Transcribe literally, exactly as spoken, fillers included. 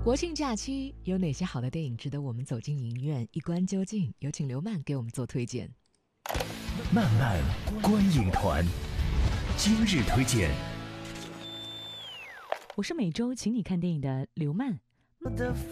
国庆假期有哪些好的电影值得我们走进影院一观究竟？有请刘曼给我们做推荐。 漫漫观影团，今日推荐。 我是每周请你看电影的刘曼。